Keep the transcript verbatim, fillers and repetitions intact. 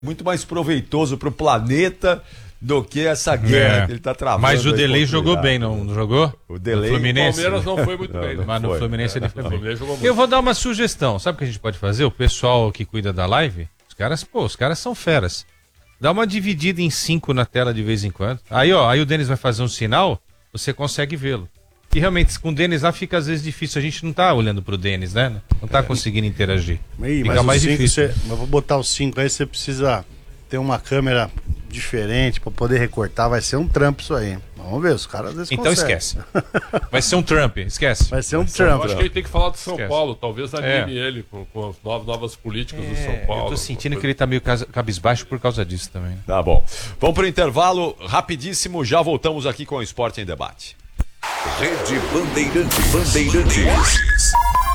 muito mais proveitoso pro planeta do que essa guerra é. que ele tá travando. Mas o Delay jogou bem, não, não jogou? O Delay. No Fluminense. O Palmeiras não foi muito bem. Não, mas no foi. Fluminense ele foi é, bem. jogou muito. Eu vou dar uma sugestão. Sabe o que a gente pode fazer? O pessoal que cuida da live, os caras, pô, os caras são feras. Dá uma dividida em cinco na tela de vez em quando. Aí, ó, aí o Denis vai fazer um sinal, você consegue vê-lo. E realmente, com o Denis lá fica às vezes difícil. A gente não tá olhando pro Denis, né? Não tá conseguindo interagir. Ih, fica mas mais cinco, difícil. Você, mas vou botar os cinco aí, você precisa ter uma câmera diferente pra poder recortar. Vai ser um trampo isso aí. Vamos ver, os caras às vezes Então conseguem. esquece. Vai ser um Trump, esquece. Vai ser um Eu trampo. acho que ele tem que falar do São Esquece. Paulo, talvez anime É. ele com, com as novas, novas políticas do É, São Paulo. eu tô sentindo que ele tá meio casa- cabisbaixo por causa disso também. Tá bom. Vamos pro intervalo rapidíssimo, já voltamos aqui com o Esporte em Debate. Rede Bandeirantes. Bandeirantes.